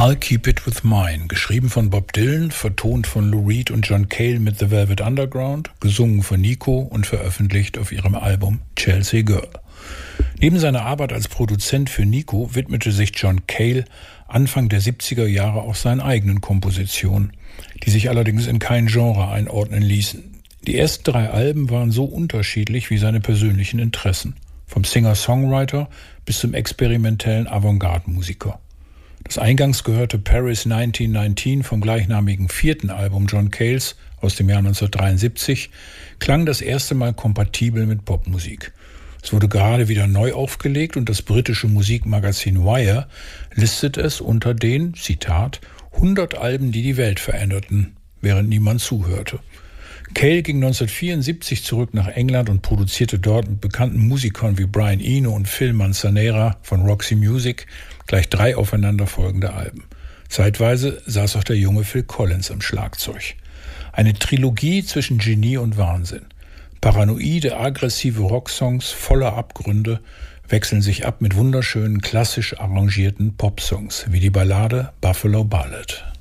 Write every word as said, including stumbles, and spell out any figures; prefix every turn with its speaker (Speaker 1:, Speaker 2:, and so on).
Speaker 1: I'll Keep It With Mine, geschrieben von Bob Dylan, vertont von Lou Reed und John Cale mit The Velvet Underground, gesungen von Nico und veröffentlicht auf ihrem Album Chelsea Girl. Neben seiner Arbeit als Produzent für Nico widmete sich John Cale Anfang der siebziger Jahre auch seinen eigenen Kompositionen, die sich allerdings in kein Genre einordnen ließen. Die ersten drei Alben waren so unterschiedlich wie seine persönlichen Interessen, vom Singer-Songwriter bis zum experimentellen Avantgarde-Musiker. Das eingangs gehörte Paris neunzehnhundertneunzehn vom gleichnamigen vierten Album John Cales aus dem Jahr neunzehnhundertdreiundsiebzig klang das erste Mal kompatibel mit Popmusik. Es wurde gerade wieder neu aufgelegt und das britische Musikmagazin Wire listet es unter den, Zitat, hundert Alben, die die Welt veränderten, während niemand zuhörte. Cale ging neunzehnhundertvierundsiebzig zurück nach England und produzierte dort mit bekannten Musikern wie Brian Eno und Phil Manzanera von Roxy Music gleich drei aufeinanderfolgende Alben. Zeitweise saß auch der junge Phil Collins am Schlagzeug. Eine Trilogie zwischen Genie und Wahnsinn. Paranoide, aggressive Rocksongs voller Abgründe wechseln sich ab mit wunderschönen, klassisch arrangierten Popsongs, wie die Ballade Buffalo Ballad.